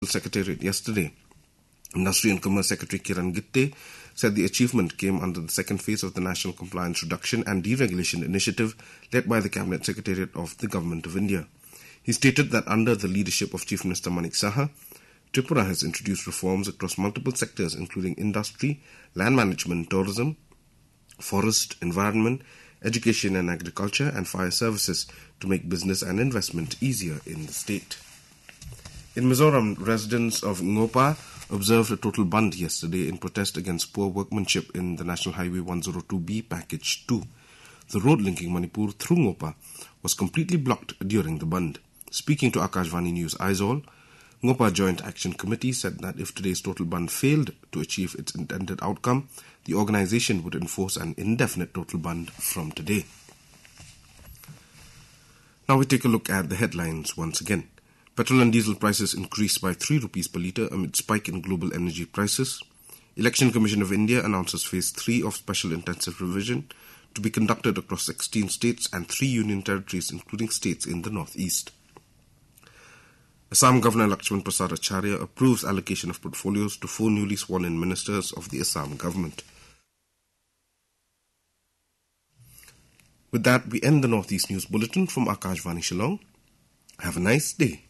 Secretariat yesterday. Industry and Commerce Secretary Kiran Gitte said the achievement came under the second phase of the National Compliance Reduction and Deregulation Initiative led by the Cabinet Secretariat of the Government of India. He stated that under the leadership of Chief Minister Manik Saha, Tripura has introduced reforms across multiple sectors including industry, land management, tourism, forest, environment, education and agriculture, and fire services to make business and investment easier in the state. In Mizoram, residents of Ngopa observed a total band yesterday in protest against poor workmanship in the National Highway 102B Package 2. The road linking Manipur through Ngopa was completely blocked during the band. Speaking to Akashvani News Aizawl, Ngopa Joint Action Committee said that if today's total band failed to achieve its intended outcome, the organisation would enforce an indefinite total band from today. Now we take a look at the headlines once again. Petrol and diesel prices increased by 3 rupees per litre amid spike in global energy prices. Election Commission of India announces Phase 3 of Special Intensive Revision to be conducted across 16 states and 3 union territories, including states in the northeast. Assam Governor Lakshman Prasad Acharya approves allocation of portfolios to 4 newly sworn-in ministers of the Assam government. With that, we end the Northeast News Bulletin from Akashvani Shillong. Have a nice day.